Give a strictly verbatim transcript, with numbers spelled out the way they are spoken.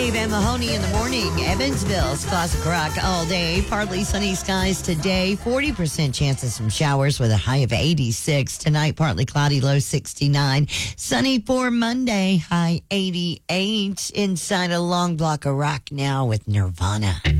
Dave and Mahoney in the morning. Evansville's classic rock all day. Partly sunny skies today. forty percent chance of some showers with a high of eighty-six. Tonight, partly cloudy, low sixty-nine. Sunny for Monday, high eighty-eight. Inside a long block of rock now with Nirvana.